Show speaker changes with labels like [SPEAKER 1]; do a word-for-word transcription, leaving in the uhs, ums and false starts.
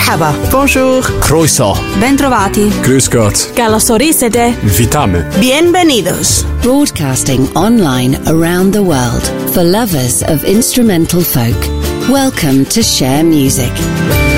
[SPEAKER 1] Merhaba.
[SPEAKER 2] Bonjour.
[SPEAKER 3] Croeso.
[SPEAKER 1] Bentrovati.
[SPEAKER 3] Grüß Gott.
[SPEAKER 1] Καλωσορίσατε.
[SPEAKER 3] Witamy.
[SPEAKER 1] Bienvenidos.
[SPEAKER 4] Broadcasting online around the world for lovers of instrumental folk. Welcome to Share Music.